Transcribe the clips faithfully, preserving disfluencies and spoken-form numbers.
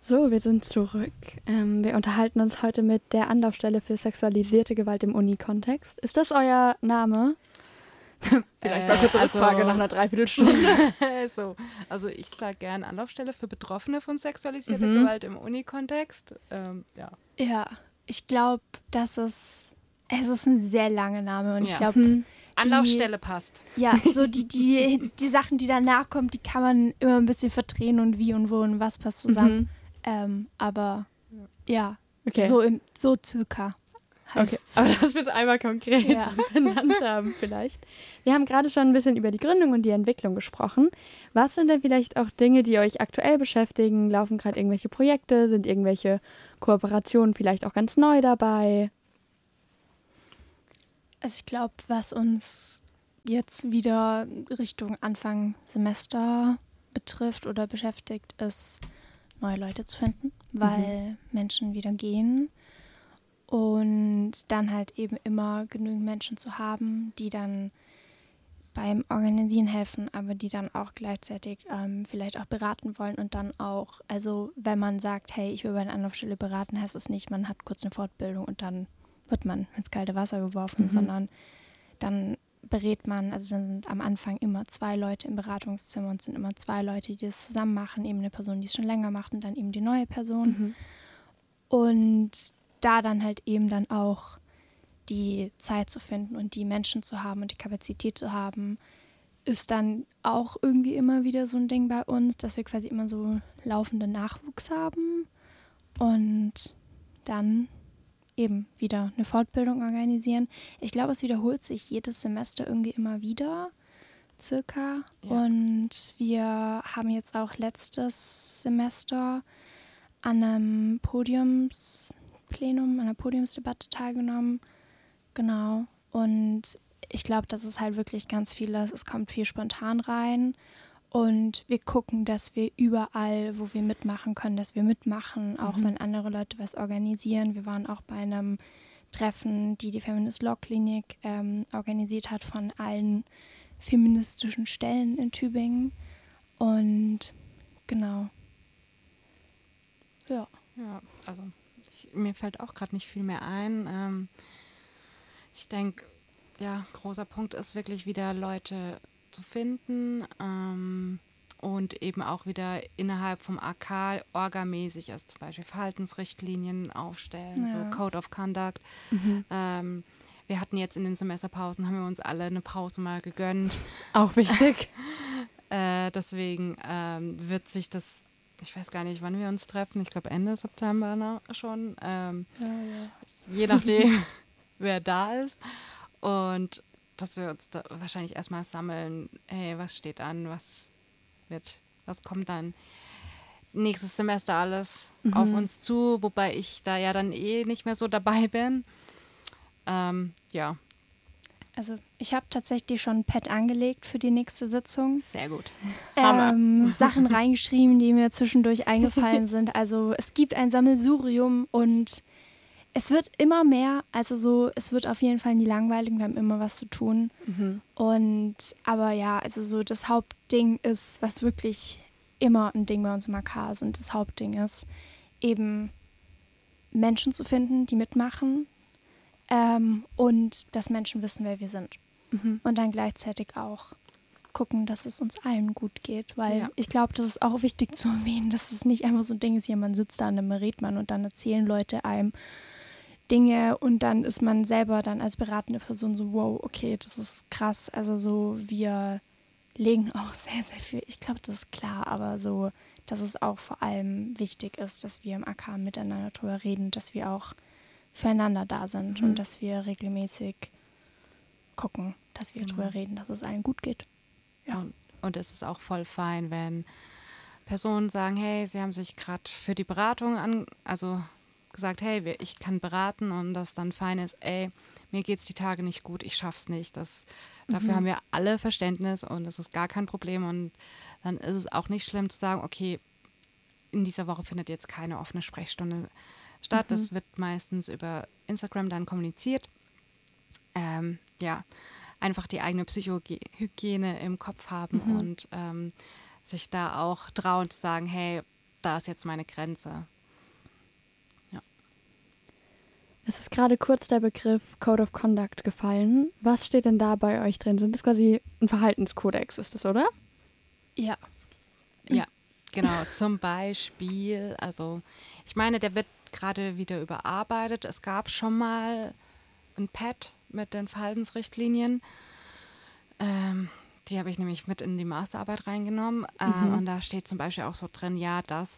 So, wir sind zurück. Ähm, wir unterhalten uns heute mit der Anlaufstelle für sexualisierte Gewalt im Uni-Kontext. Ist das euer Name? Vielleicht mal kurze Äh, also- Rückfrage nach einer Dreiviertelstunde. so, also ich sage gerne Anlaufstelle für Betroffene von sexualisierter Mhm. Gewalt im Uni-Kontext. Ähm, ja. Ja, ich glaube, dass es, es ist ein sehr langer Name und ich Ja. glaube, Hm. Anlaufstelle passt. ja, so die, die, die Sachen, die danach kommen, die kann man immer ein bisschen verdrehen und wie und wo und was passt zusammen. Mhm. Ähm, aber ja, Okay. so, im, so circa Okay, heißt aber dass wir es einmal konkret Ja. benannt haben vielleicht. Wir haben gerade schon ein bisschen über die Gründung und die Entwicklung gesprochen. Was sind denn vielleicht auch Dinge, die euch aktuell beschäftigen? Laufen gerade irgendwelche Projekte? Sind irgendwelche Kooperationen vielleicht auch ganz neu dabei? Also ich glaube, was uns jetzt wieder Richtung Anfang Semester betrifft oder beschäftigt, ist, neue Leute zu finden, weil Menschen wieder gehen und dann halt eben immer genügend Menschen zu haben, die dann beim Organisieren helfen, aber die dann auch gleichzeitig ähm, vielleicht auch beraten wollen und dann auch, also wenn man sagt, hey, ich will bei einer Anlaufstelle beraten, heißt es nicht, man hat kurz eine Fortbildung und dann wird man ins kalte Wasser geworfen, Mhm. sondern dann berät man, also dann sind am Anfang immer zwei Leute im Beratungszimmer und es sind immer zwei Leute, die das zusammen machen, eben eine Person, die es schon länger macht und dann eben die neue Person. Mhm. Und da dann halt eben dann auch die Zeit zu finden und die Menschen zu haben und die Kapazität zu haben, ist dann auch irgendwie immer wieder so ein Ding bei uns, dass wir quasi immer so laufenden Nachwuchs haben und dann eben wieder eine Fortbildung organisieren. Ich glaube, es wiederholt sich jedes Semester irgendwie immer wieder, circa. Ja. Und wir haben jetzt auch letztes Semester an einem Podiumsplenum, an einer Podiumsdebatte teilgenommen. Genau. Und ich glaube, das ist halt wirklich ganz vieles. Es kommt viel spontan rein. Und wir gucken, dass wir überall, wo wir mitmachen können, dass wir mitmachen, auch Mhm. wenn andere Leute was organisieren. Wir waren auch bei einem Treffen, die die Feminist Law Klinik ähm, organisiert hat von allen feministischen Stellen in Tübingen. Und genau. Ja. Ja, also ich, mir fällt auch gerade nicht viel mehr ein. Ähm, ich denke, ja, großer Punkt ist wirklich wieder Leute zu finden ähm, und eben auch wieder innerhalb vom A K orgamäßig, also zum Beispiel Verhaltensrichtlinien aufstellen, Ja. so Code of Conduct. Mhm. Ähm, wir hatten jetzt in den Semesterpausen, haben wir uns alle eine Pause mal gegönnt. Auch wichtig. Äh, deswegen ähm, wird sich das, ich weiß gar nicht, wann wir uns treffen, ich glaube Ende September na, schon, ähm, Ja, ja. je nachdem, wer da ist. Und dass wir uns da wahrscheinlich erstmal sammeln, hey, was steht an, was wird, was kommt dann nächstes Semester alles Mhm. auf uns zu, wobei ich da ja dann eh nicht mehr so dabei bin. Ähm, ja, Also ich habe tatsächlich schon ein Pad angelegt für die nächste Sitzung. sehr gut. Hammer. Ähm, Sachen reingeschrieben, die mir zwischendurch eingefallen sind. Also es gibt ein Sammelsurium und es wird immer mehr. Also so, es wird auf jeden Fall nie langweilig. Wir haben immer was zu tun. Mhm. Und aber ja, also so das Hauptding ist, was wirklich immer ein Ding bei uns im A K ist und das Hauptding ist, eben Menschen zu finden, die mitmachen ähm, und dass Menschen wissen, wer wir sind. Mhm. Und dann gleichzeitig auch gucken, dass es uns allen gut geht, weil Ja. ich glaube, das ist auch wichtig zu erwähnen, dass es nicht einfach so ein Ding ist, jemand sitzt da und dann berät man und dann erzählen Leute einem Dinge und dann ist man selber dann als beratende Person so, wow, okay, das ist krass. Also so, wir legen auch sehr, sehr viel, ich glaube, das ist klar, aber so, dass es auch vor allem wichtig ist, dass wir im A K miteinander drüber reden, dass wir auch füreinander da sind Mhm. und dass wir regelmäßig gucken, dass wir Genau. drüber reden, dass es allen gut geht. Ja. Und, und es ist auch voll fein, wenn Personen sagen, hey, sie haben sich gerade für die Beratung an, also gesagt, hey, wir- ich kann beraten und das dann fein ist, ey, mir geht's die Tage nicht gut, ich schaff's nicht. Das, dafür Mhm. haben wir alle Verständnis und es ist gar kein Problem. Und dann ist es auch nicht schlimm zu sagen, okay, in dieser Woche findet jetzt keine offene Sprechstunde statt. Mhm. Das wird meistens über Instagram dann kommuniziert. Ähm, ja, einfach die eigene Psychohygiene im Kopf haben Mhm. und ähm, sich da auch trauen zu sagen, hey, da ist jetzt meine Grenze. Ja. Es ist gerade kurz der Begriff Code of Conduct gefallen. Was steht denn da bei euch drin? Sind das quasi ein Verhaltenskodex, ist das, oder? Ja. Ja, genau. Zum Beispiel, also ich meine, der wird gerade wieder überarbeitet. Es gab schon mal ein Pad mit den Verhaltensrichtlinien. Ähm, die habe ich nämlich mit in die Masterarbeit reingenommen. Ähm, Mhm. Und da steht zum Beispiel auch so drin, ja, dass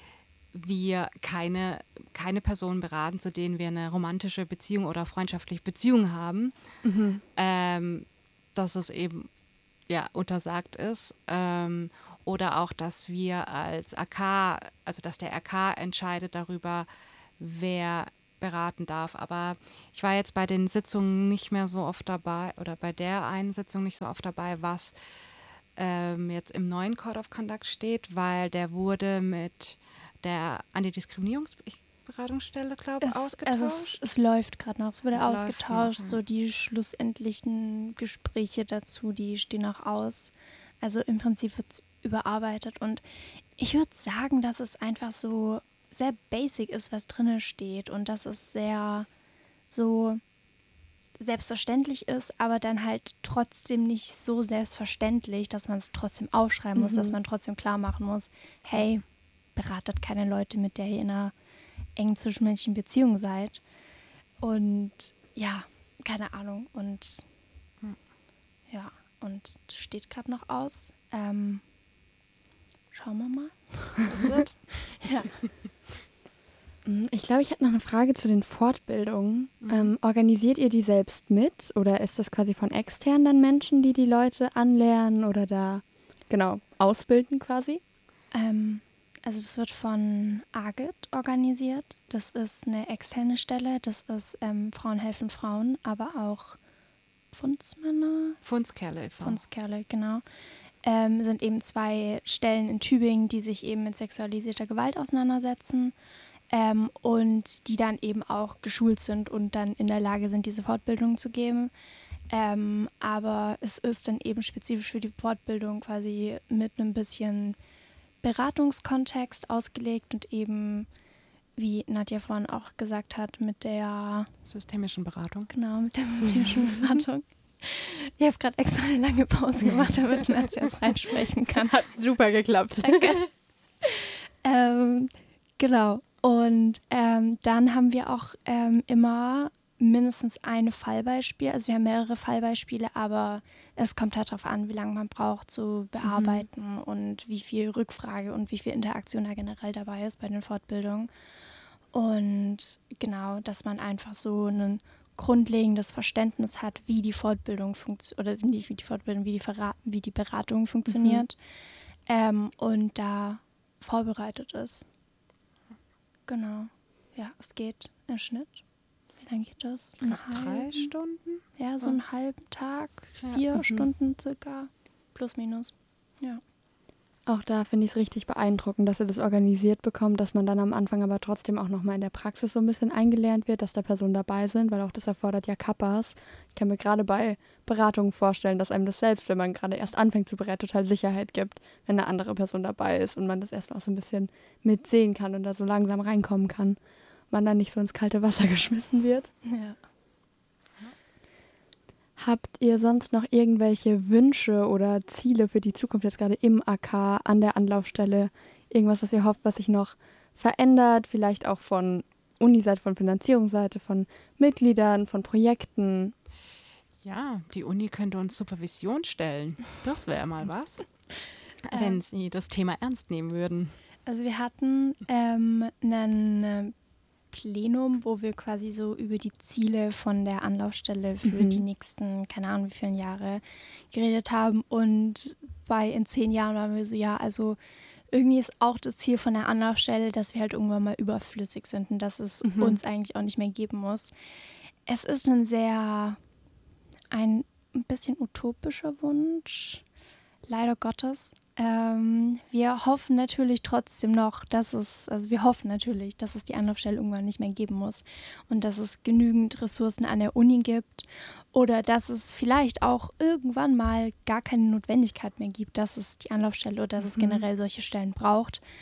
wir keine, keine Personen beraten, zu denen wir eine romantische Beziehung oder freundschaftliche Beziehung haben. Mhm. Ähm, dass es eben ja, untersagt ist. Ähm, oder auch, dass wir als A K, also dass der A K entscheidet darüber, wer beraten darf. Aber ich war jetzt bei den Sitzungen nicht mehr so oft dabei oder bei der einen Sitzung nicht so oft dabei, was ähm, jetzt im neuen Code of Conduct steht, weil der wurde mit der Antidiskriminierungsberatungsstelle, glaube ich, Es, ausgetauscht. also es, es läuft gerade noch, es wurde Es läuft ausgetauscht, noch, ja. so die schlussendlichen Gespräche dazu, die stehen noch aus. Also im Prinzip wird es überarbeitet und ich würde sagen, dass es einfach so sehr basic ist, was drinne steht und dass es sehr so selbstverständlich ist, aber dann halt trotzdem nicht so selbstverständlich, dass man es trotzdem aufschreiben muss, Mhm. dass man trotzdem klar machen muss, hey, beratet keine Leute, mit der ihr in einer engen zwischenmenschlichen Beziehung seid. Und ja, keine Ahnung. Und Hm. ja, und steht gerade noch aus. Ähm, schauen wir mal. Das wird. Ja. Ich glaube, ich hätte noch eine Frage zu den Fortbildungen. Mhm. Ähm, organisiert ihr die selbst mit oder ist das quasi von externen dann Menschen, die die Leute anlernen oder da genau ausbilden quasi? Ähm, also das wird von AGIT organisiert. Das ist eine externe Stelle. Das ist ähm, Frauen helfen Frauen, aber auch Pfundsmänner, Fundskerle e V Pfundskerle, genau. Ähm, sind eben zwei Stellen in Tübingen, die sich eben mit sexualisierter Gewalt auseinandersetzen ähm, und die dann eben auch geschult sind und dann in der Lage sind, diese Fortbildung zu geben. Ähm, aber es ist dann eben spezifisch für die Fortbildung quasi mit einem bisschen Beratungskontext ausgelegt und eben, wie Nadja vorhin auch gesagt hat, mit der systemischen Beratung. Genau, mit der systemischen Beratung. Ich habe gerade extra eine lange Pause gemacht, damit Nadja es reinsprechen kann. Hat super geklappt. Danke. ähm, genau. Und ähm, dann haben wir auch ähm, immer mindestens ein Fallbeispiel. Also wir haben mehrere Fallbeispiele, aber es kommt halt darauf an, wie lange man braucht zu bearbeiten mhm. und wie viel Rückfrage und wie viel Interaktion da generell dabei ist bei den Fortbildungen. Und genau, dass man einfach so ein grundlegendes Verständnis hat, wie die Fortbildung funktioniert, oder nicht wie die Fortbildung, wie die, Verra- wie die Beratung funktioniert mhm. ähm, und da vorbereitet ist. Genau. Ja, es geht im Schnitt. Wie lange geht das? Ich glaub, drei Stunden? Ja, so ja. einen halben Tag, Ja. vier Mhm. Stunden circa, plus minus. Ja. Auch da finde ich es richtig beeindruckend, dass ihr das organisiert bekommt, dass man dann am Anfang aber trotzdem auch nochmal in der Praxis so ein bisschen eingelernt wird, dass da Personen dabei sind, weil auch das erfordert ja Kappas. Ich kann mir gerade bei Beratungen vorstellen, dass einem das selbst, wenn man gerade erst anfängt zu beraten, total Sicherheit gibt, wenn eine andere Person dabei ist und man das erstmal auch so ein bisschen mitsehen kann und da so langsam reinkommen kann, man dann nicht so ins kalte Wasser geschmissen wird. Ja. Habt ihr sonst noch irgendwelche Wünsche oder Ziele für die Zukunft jetzt gerade im A K, an der Anlaufstelle? Irgendwas, was ihr hofft, was sich noch verändert? Vielleicht auch von Uni-Seite, von Finanzierungsseite, von Mitgliedern, von Projekten? Ja, die Uni könnte uns Supervision stellen. Das wäre mal was, wenn Ähm. sie das Thema ernst nehmen würden. Also wir hatten ähm, einen Plenum, wo wir quasi so über die Ziele von der Anlaufstelle für Mhm. die nächsten, keine Ahnung wie vielen Jahre geredet haben. Und bei in zehn Jahren waren wir so, ja, also irgendwie ist auch das Ziel von der Anlaufstelle, dass wir halt irgendwann mal überflüssig sind und dass es Mhm. uns eigentlich auch nicht mehr geben muss. Es ist ein sehr, ein bisschen utopischer Wunsch, leider Gottes. Ähm, wir hoffen natürlich trotzdem noch, dass es, also wir hoffen natürlich, dass es die Anlaufstelle irgendwann nicht mehr geben muss und dass es genügend Ressourcen an der Uni gibt oder dass es vielleicht auch irgendwann mal gar keine Notwendigkeit mehr gibt, dass es die Anlaufstelle oder dass es Mhm. generell solche Stellen braucht.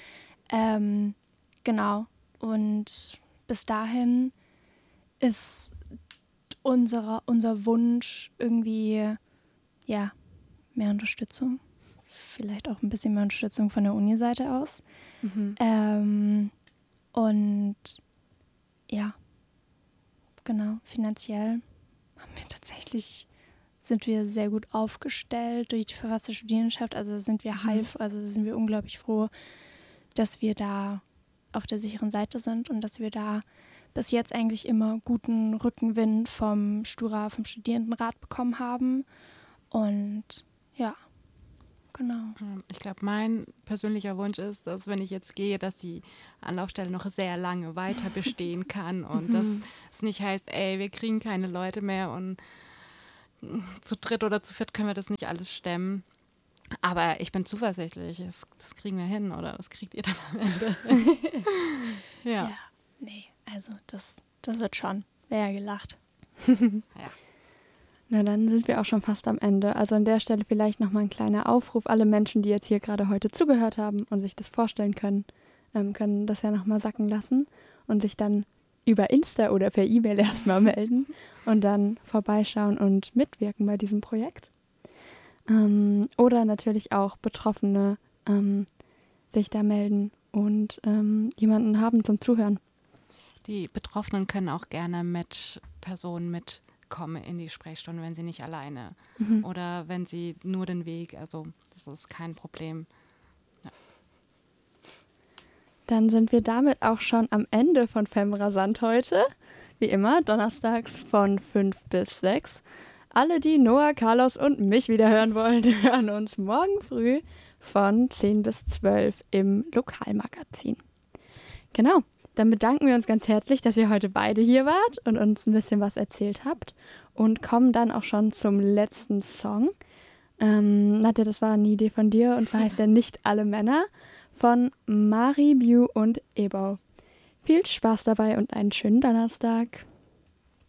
Ähm, genau. Und bis dahin ist unsere, unser Wunsch irgendwie, ja, mehr Unterstützung. Vielleicht auch ein bisschen mehr Unterstützung von der Uni-Seite aus. Mhm. Ähm, und ja, genau, finanziell haben wir tatsächlich, sind wir sehr gut aufgestellt durch die verfasste Studierendenschaft. Also sind wir Mhm. heilfroh, also sind wir unglaublich froh, dass wir da auf der sicheren Seite sind und dass wir da bis jetzt eigentlich immer guten Rückenwind vom Stura, vom Studierendenrat bekommen haben. Und ja, genau. Ich glaube, mein persönlicher Wunsch ist, dass, wenn ich jetzt gehe, dass die Anlaufstelle noch sehr lange weiter bestehen kann und dass es nicht heißt, ey, wir kriegen keine Leute mehr und zu dritt oder zu viert können wir das nicht alles stemmen. Aber ich bin zuversichtlich, das, das kriegen wir hin oder das kriegt ihr dann am Ende. ja. ja. Nee, also das, das wird schon. Wäre ja gelacht. ja. Na, dann sind wir auch schon fast am Ende. Also an der Stelle vielleicht nochmal ein kleiner Aufruf. Alle Menschen, die jetzt hier gerade heute zugehört haben und sich das vorstellen können, ähm, können das ja nochmal sacken lassen und sich dann über Insta oder per E-Mail erstmal melden und dann vorbeischauen und mitwirken bei diesem Projekt. Ähm, oder natürlich auch Betroffene ähm, sich da melden und ähm, jemanden haben zum Zuhören. Die Betroffenen können auch gerne mit Personen mitkommen in die Sprechstunde, wenn sie nicht alleine Mhm. oder wenn sie nur den Weg, also das ist kein Problem. Ja. Dann sind wir damit auch schon am Ende von Femrasant heute. Wie immer, donnerstags von fünf bis sechs. Alle, die Noah, Carlos und mich wieder hören wollen, hören uns morgen früh von zehn bis zwölf im Lokalmagazin. Genau, dann bedanken wir uns ganz herzlich, dass ihr heute beide hier wart und uns ein bisschen was erzählt habt und kommen dann auch schon zum letzten Song. Ähm, Nadja, das war eine Idee von dir und zwar heißt er Nicht alle Männer von Mari, Mew und Ebau. Viel Spaß dabei und einen schönen Donnerstag.